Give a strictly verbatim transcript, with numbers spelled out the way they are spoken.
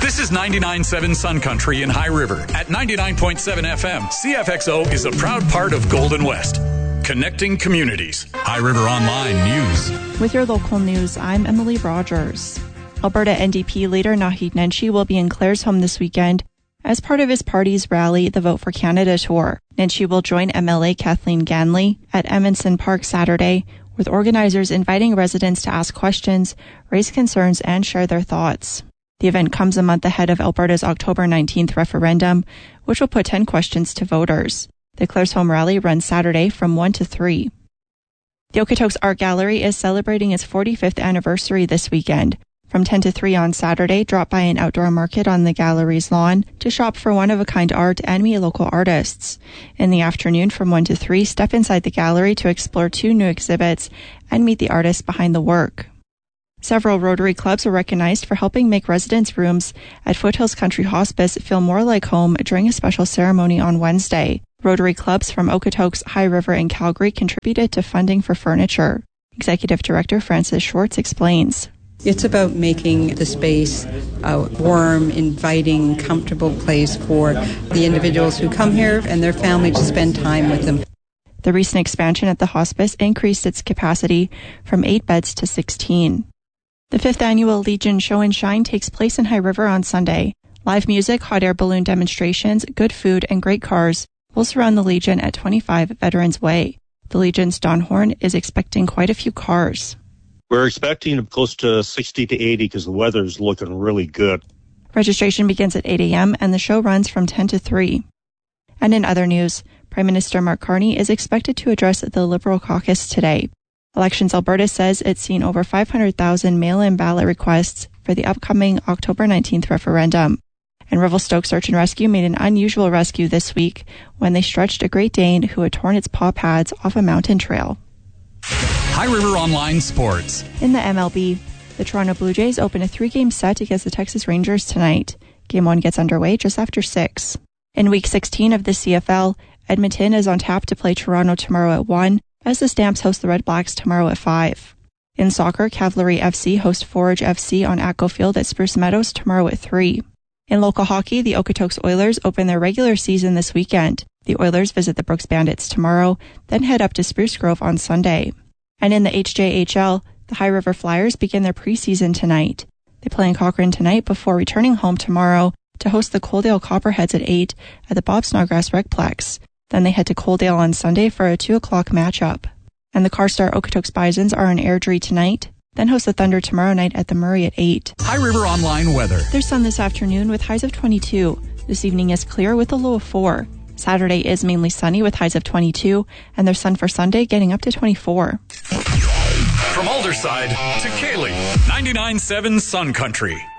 This is ninety-nine point seven Sun Country in High River. At ninety-nine point seven F M, C F X O is a proud part of Golden West. Connecting communities. High River Online News. With your local news, I'm Emily Rogers. Alberta N D P leader Naheed Nenshi will be in Claresholm this weekend as part of his party's rally, the Vote for Canada tour. Nenshi will join M L A Kathleen Ganley at Edmondson Park Saturday, with organizers inviting residents to ask questions, raise concerns, and share their thoughts. The event comes a month ahead of Alberta's October nineteenth referendum, which will put ten questions to voters. The Claresholm rally runs Saturday from one to three. The Okotoks Art Gallery is celebrating its forty-fifth anniversary this weekend. From ten to three on Saturday, drop by an outdoor market on the gallery's lawn to shop for one-of-a-kind art and meet local artists. In the afternoon, from one to three, step inside the gallery to explore two new exhibits and meet the artists behind the work. Several Rotary clubs were recognized for helping make residents' rooms at Foothills Country Hospice feel more like home during a special ceremony on Wednesday. Rotary clubs from Okotoks, High River, and Calgary contributed to funding for furniture. Executive Director Frances Schwartz explains. It's about making the space a warm, inviting, comfortable place for the individuals who come here and their family to spend time with them. The recent expansion at the hospice increased its capacity from eight beds to sixteen. The fifth annual Legion Show and Shine takes place in High River on Sunday. Live music, hot air balloon demonstrations, good food, and great cars will surround the Legion at twenty-five Veterans Way. The Legion's Don Horn is expecting quite a few cars. We're expecting close to sixty to eighty because the weather's looking really good. Registration begins at eight a.m. and the show runs from ten to three. And in other news, Prime Minister Mark Carney is expected to address the Liberal caucus today. Elections Alberta says it's seen over five hundred thousand mail-in ballot requests for the upcoming October nineteenth referendum. And Revelstoke Search and Rescue made an unusual rescue this week when they stretched a Great Dane who had torn its paw pads off a mountain trail. High River Online Sports. In the M L B, the Toronto Blue Jays open a three-game set against the Texas Rangers tonight. Game one gets underway just after six. In Week sixteen of the C F L, Edmonton is on tap to play Toronto tomorrow at one, as the Stamps host the Red Blacks tomorrow at five. In soccer, Cavalry F C host Forage F C on Atco Field at Spruce Meadows tomorrow at three. In local hockey, the Okotoks Oilers open their regular season this weekend. The Oilers visit the Brooks Bandits tomorrow, then head up to Spruce Grove on Sunday. And in the H J H L, the High River Flyers begin their preseason tonight. They play in Cochrane tonight before returning home tomorrow to host the Coaldale Copperheads at eight at the Bob Snodgrass Recplex. Then they head to Coaldale on Sunday for a two o'clock matchup. And the Carstar Okotoks Bisons are in Airdrie tonight, then host the Thunder tomorrow night at the Murray at eight. High River Online weather. There's sun this afternoon with highs of twenty-two. This evening is clear with a low of four. Saturday is mainly sunny with highs of twenty-two, and there's sun for Sunday getting up to twenty-four. From Alderside to Cayley, ninety-nine point seven Sun Country.